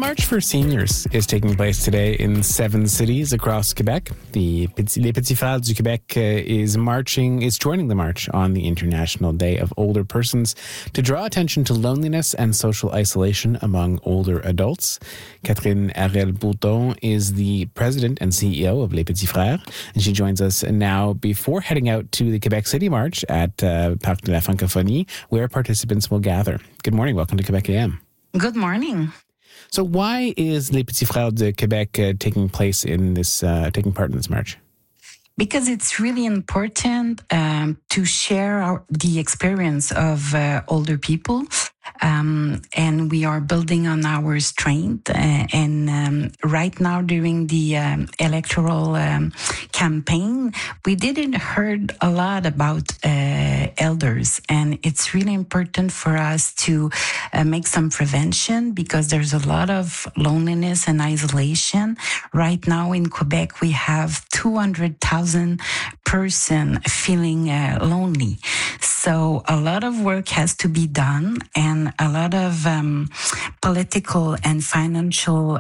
March for Seniors is taking place today in 7 cities across Quebec. Les Petits Frères du Québec is joining the march on the International Day of Older Persons to draw attention to loneliness and social isolation among older adults. Catherine Harel-Bourdon is the president and CEO of Les Petits Frères, and she joins us now before heading out to the Quebec City March at Parc de la Francophonie, where participants will gather. Good morning. Welcome to Quebec AM. Good morning. So why is Les Petits Frères de Québec taking part in this march? Because it's really important to share the experience of older people. And we are building on our strength. And right now, during the electoral campaign, we didn't heard a lot about elders. And it's really important for us to make some prevention because there's a lot of loneliness and isolation. Right now in Quebec, we have 200,000 person feeling lonely. So a lot of work has to be done and a lot of political and financial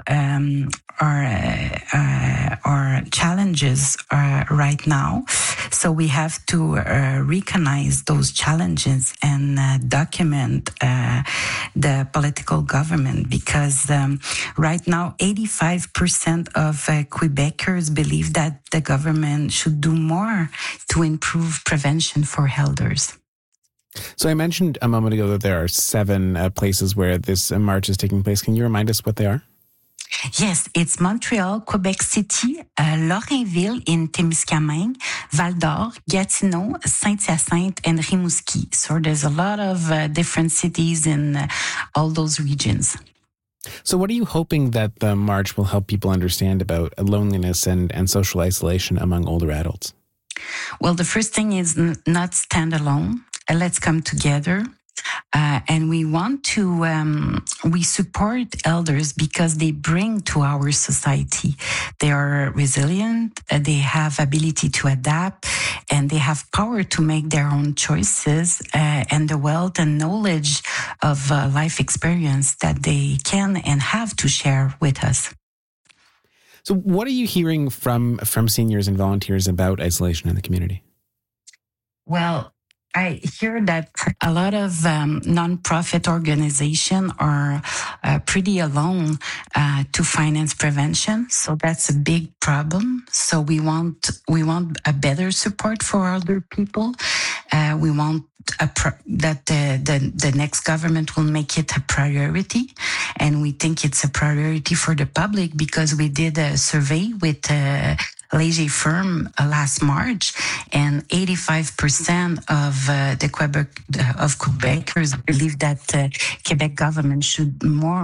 are challenges right now. So we have to recognize those challenges and document the political government because right now 85% of Quebecers believe that the government should do more to improve prevention for elders. So I mentioned a moment ago that there are 7 places where this march is taking place. Can you remind us what they are? Yes, it's Montreal, Quebec City, Lorrainville in Témiscamingue, Val-d'Or, Gatineau, Saint-Hyacinthe, and Rimouski. So there's a lot of different cities in all those regions. So what are you hoping that the march will help people understand about loneliness and social isolation among older adults? Well, the first thing is not stand alone. Let's come together. And we want to, we support elders because they bring to our society. They are resilient, they have ability to adapt, and they have power to make their own choices and the wealth and knowledge of life experience that they can and have to share with us. So what are you hearing from seniors and volunteers about isolation in the community? Well, I hear that a lot of non-profit organizations are pretty alone to finance prevention. So that's a big problem. So we want a better support for older people. We want that the next government will make it a priority. And we think it's a priority for the public because we did a survey with Léger Firm last March, and 85% of the Quebecers believe that Quebec government should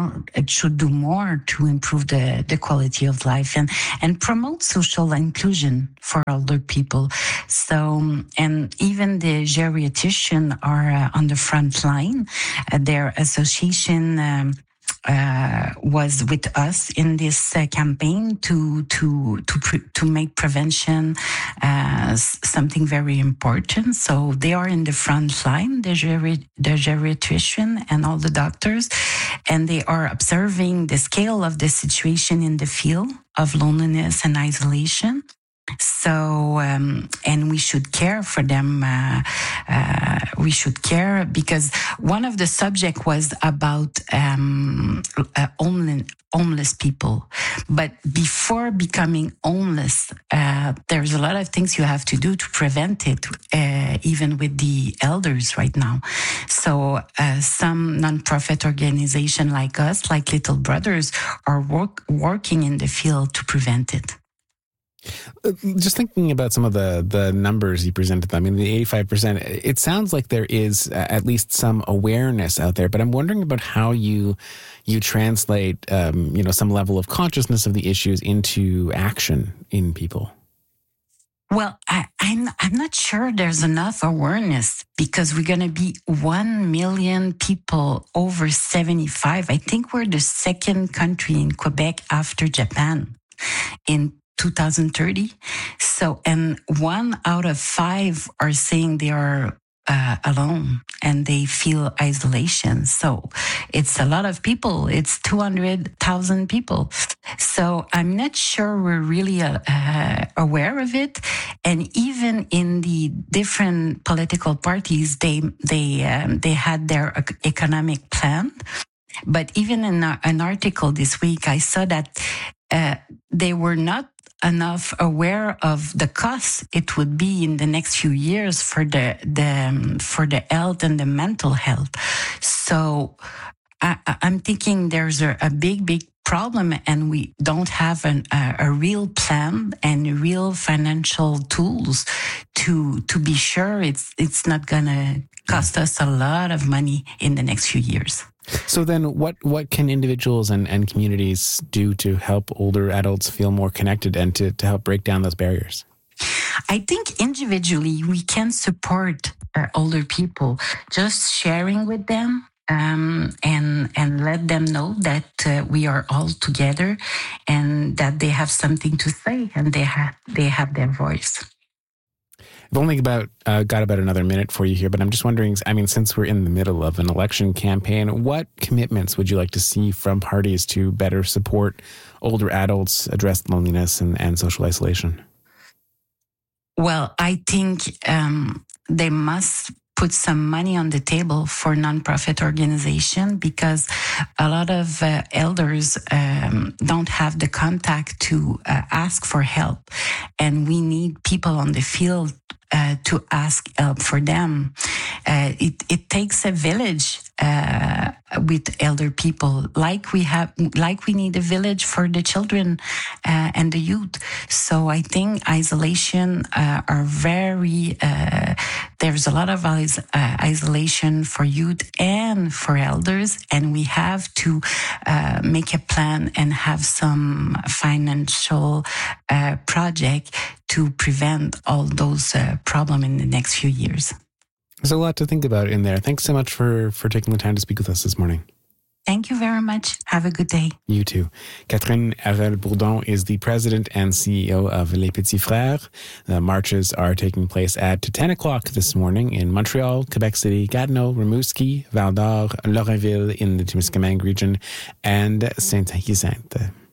do more to improve the quality of life and promote social inclusion for older people. So, and even the geriatricians are on the front line. Their association was with us in this campaign to make prevention something very important. So they are in the front line, the geriatrician and all the doctors, and they are observing the scale of the situation in the field of loneliness and isolation. So, and we should care for them. We should care because one of the subject was about homeless people. But before becoming homeless, there's a lot of things you have to do to prevent it, even with the elders right now. So some nonprofit organization like us, like Little Brothers, are working in the field to prevent it. Just thinking about some of the numbers you presented, I mean, the 85%, it sounds like there is at least some awareness out there, but I'm wondering about how you translate, some level of consciousness of the issues into action in people. Well, I'm not sure there's enough awareness because we're going to be 1 million people over 75. I think we're the second country in Quebec after Japan in 2030. So, and 1 out of 5 are saying they are alone and they feel isolation. So it's a lot of people. It's 200,000 people. So I'm not sure we're really aware of it. And even in the different political parties, they had their economic plan. But even in an article this week, I saw that they were not enough aware of the costs it would be in the next few years for the health and the mental health. So I'm thinking there's a big problem, and we don't have a real plan and real financial tools to be sure it's not gonna cost us a lot of money in the next few years. So then what can individuals and communities do to help older adults feel more connected and to help break down those barriers? I think individually we can support older people, just sharing with them and let them know that we are all together and that they have something to say and they have their voice. I've only got about another minute for you here, but I'm just wondering, I mean, since we're in the middle of an election campaign, what commitments would you like to see from parties to better support older adults, address loneliness and social isolation? Well, I think they must put some money on the table for nonprofit organization, because a lot of elders don't have the contact to ask for help, and we need people on the field to ask help for them. It takes a village with elder people, like we need a village for the children and the youth. So I think isolation are very. There's a lot of isolation for youth and for elders, and we have to make a plan and have some financial project to prevent all those problems in the next few years. There's a lot to think about in there. Thanks so much for taking the time to speak with us this morning. Thank you very much. Have a good day. You too. Catherine Harel-Bourdon is the president and CEO of Les Petits Frères. The marches are taking place at 10 o'clock this morning in Montreal, Quebec City, Gatineau, Rimouski, Val-d'Or, Lorainville in the Témiscamingue region, and Saint-Hyacinthe.